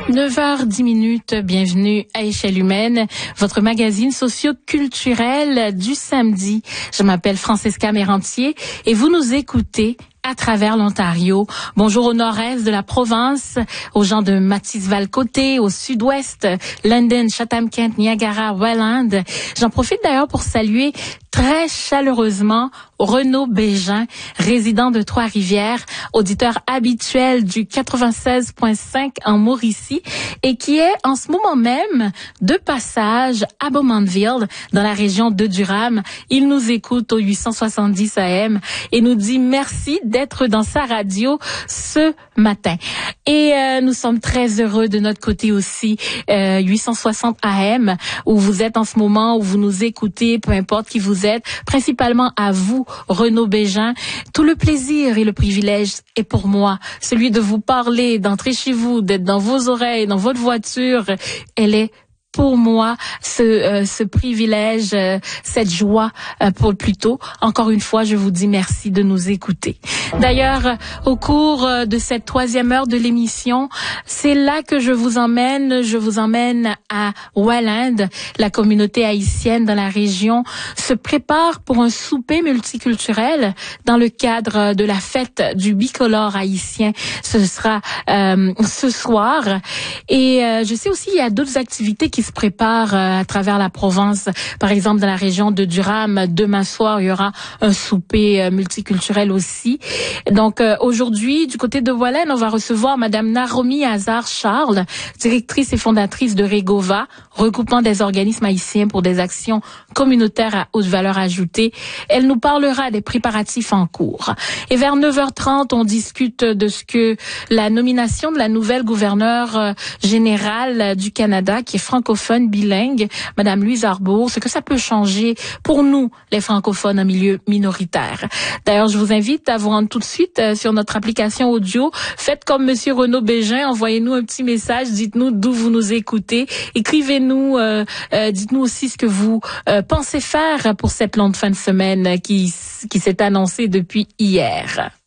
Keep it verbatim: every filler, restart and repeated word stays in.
neuf heures dix minutes, bienvenue à Échelle Humaine, votre magazine socio-culturel du samedi. Je m'appelle Francesca Mérantier et vous nous écoutez à travers l'Ontario. Bonjour au nord-est de la province, aux gens de Matisse-Val-Côté, au sud-ouest, London, Chatham-Kent, Niagara, Welland. J'en profite d'ailleurs pour saluer très chaleureusement Renaud Bégin, résident de Trois-Rivières, auditeur habituel du quatre-vingt-seize point cinq en Mauricie et qui est en ce moment même de passage à Bowmanville, dans la région de Durham. Il nous écoute au huit cent soixante-dix A M et nous dit merci d'être dans sa radio ce matin. Et euh, nous sommes très heureux de notre côté aussi, euh, huit cent soixante A M, où vous êtes en ce moment, où vous nous écoutez, peu importe qui vous êtes, principalement à vous, Renaud Bégin. Tout le plaisir et le privilège est pour moi, celui de vous parler, d'entrer chez vous, d'être dans vos oreilles, dans votre voiture. Elle est pour moi ce euh, ce privilège, euh, cette joie euh, pour plutôt. Encore une fois, je vous dis merci de nous écouter. D'ailleurs, au cours euh, de cette troisième heure de l'émission, c'est là que je vous emmène. Je vous emmène à Welland. La communauté haïtienne dans la région se prépare pour un souper multiculturel dans le cadre de la fête du bicolore haïtien. Ce sera euh, ce soir. Et euh, je sais aussi il y a d'autres activités qui se prépare à travers la province. Par exemple, dans la région de Durham, demain soir, il y aura un souper multiculturel aussi. Donc, euh, aujourd'hui, du côté de Welland, on va recevoir Madame Naromi Hazard-Charles, directrice et fondatrice de Regova, regroupement des organismes haïtiens pour des actions communautaires à haute valeur ajoutée. Elle nous parlera des préparatifs en cours. Et vers neuf heures trente, on discute de ce que la nomination de la nouvelle gouverneure générale du Canada, qui est francophone, bilingue, Madame Louise Arbour, ce que ça peut changer pour nous, les francophones en milieu minoritaire. D'ailleurs, je vous invite à vous rendre tout de suite euh, sur notre application audio. Faites comme Monsieur Renaud Bégin, envoyez-nous un petit message, dites-nous d'où vous nous écoutez, écrivez-nous, euh, euh, dites-nous aussi ce que vous euh, pensez faire pour cette longue fin de semaine qui, qui s'est annoncée depuis hier.